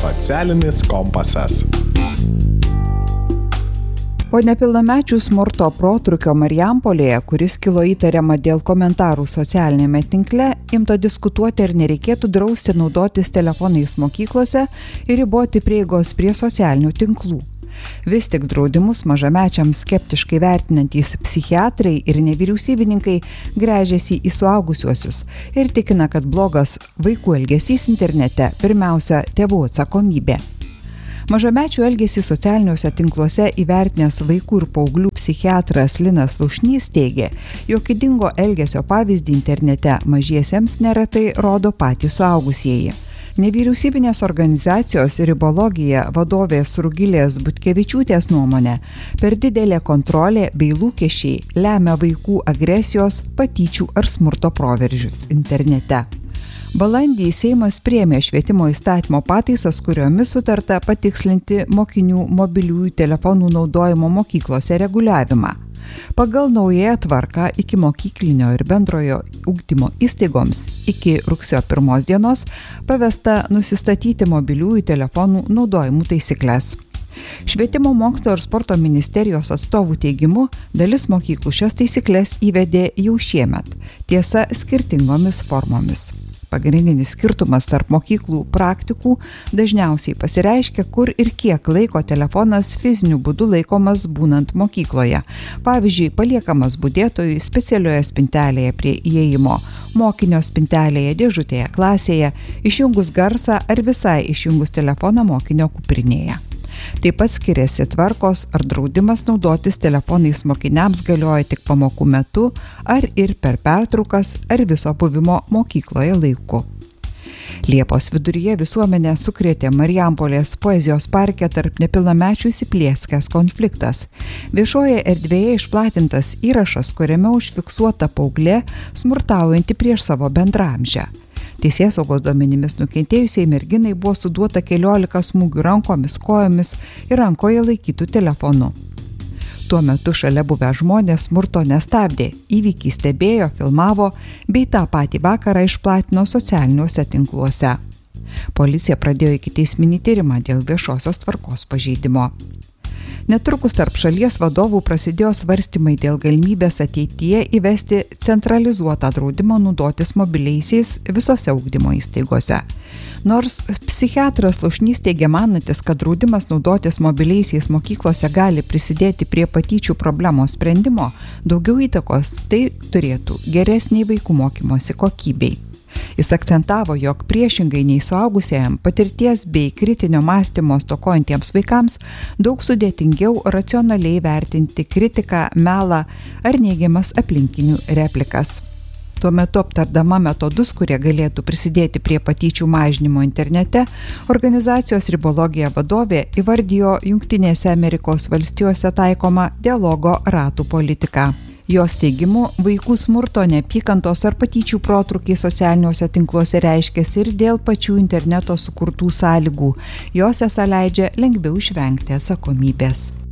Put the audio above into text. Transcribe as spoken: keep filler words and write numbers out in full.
Socialinis kompasas. Po nepilnamečių smurto protrūkio Marijampolėje, kuris kilo įtariama dėl komentarų socialinėme tinkle, imta diskutuoti, ar nereikėtų drausti naudotis telefonais mokyklose ir riboti prieigos prie socialinių tinklų. Vis tik draudimus mažamečiams skeptiškai vertinantys psichiatrai ir nevyriausybininkai gręžiasi į suaugusiuosius ir tikina, kad blogas vaikų elgesys internete pirmiausia tėvų atsakomybė. Mažamečių elgesį socialiniuose tinkluose įvertinęs vaikų ir paauglių psichiatras Linas Laušnys teigė, jog ydingo elgesio pavyzdį internete mažiesiems neretai rodo patys suaugusieji. Nevyriausybinės organizacijos Ribologija vadovės Rugilės Butkevičiūtės nuomonė, per didelė kontrolė bei lūkesčiai lemia vaikų agresijos, patyčių ar smurto proveržius internete. Balandį Seimas priėmė švietimo įstatymo pataisas, kuriomis sutarta patikslinti mokinių mobiliųjų telefonų naudojimo mokyklose reguliavimą. Pagal naująją tvarką iki mokyklinio ir bendrojo ugdymo įstaigoms iki rugsėjo pirmos dienos pavesta nusistatyti mobiliųjų telefonų naudojimų taisyklės. Švietimo mokslo ir sporto ministerijos atstovų teigimu, dalis mokyklų šias taisyklės įvedė jau šiemet, tiesa skirtingomis formomis. Pagrindinis skirtumas tarp mokyklų praktikų dažniausiai pasireiškia, kur ir kiek laiko telefonas fiziniu būdu laikomas būnant mokykloje. Pavyzdžiui, paliekamas budėtojui specialioje spintelėje prie įėjimo, mokinio spintelėje, dėžutėje, klasėje, išjungus garsą ar visai išjungus telefoną mokinio kuprinėje. Taip pat skiriasi tvarkos ar draudimas naudotis telefonais mokiniams galioja tik pamokų metu ar ir per pertraukas ar viso buvimo mokykloje laiku. Liepos viduryje visuomenę sukrėtė Marijampolės poezijos parke tarp nepilnamečių įsiplieskęs konfliktas. Viešoje erdvėje išplatintas įrašas, kuriame užfiksuota paauglė smurtaujanti prieš savo bendraamžę. Teisėsaugos duomenimis nukentėjusiai merginai buvo suduota keliolika smūgių rankomis, kojomis ir rankoje laikytų telefonu. Tuo metu šalia buvę žmonės smurto nestabdė, įvykį stebėjo, filmavo bei tą patį vakarą išplatino socialiniuose tinkluose. Policija pradėjo ikiteisminį tyrimą dėl viešosios tvarkos pažeidimo. Netrukus tarp šalies vadovų prasidėjo svarstymai dėl galimybės ateityje įvesti centralizuotą draudimą naudotis mobiliaisiais visose ugdymo įstaigose. Nors psichiatras Laušnys teigia manantis, kad draudimas naudotis mobiliaisiais mokyklose gali prisidėti prie patyčių problemos sprendimo, daugiau įtakos tai turėtų geresniai vaikų mokymosi kokybei. Jis akcentavo, jog priešingai nei suaugusiems patirties bei kritinio mąstymo stokojantiems vaikams daug sudėtingiau racionaliai vertinti kritiką, melą ar neigiamas aplinkinių replikas. Tuo metu aptardama metodus, kurie galėtų prisidėti prie patyčių mažinimo internete, organizacijos Ribologija vadovė įvardijo Jungtinėse Amerikos valstijose taikomą dialogo ratų politiką. Jos teigimu, vaikų smurto, neapykantos ar patyčių protrūkiai socialiniuose tinkluose reiškiasi ir dėl pačių interneto sukurtų sąlygų. Jos esą leidžia lengviau išvengti atsakomybės.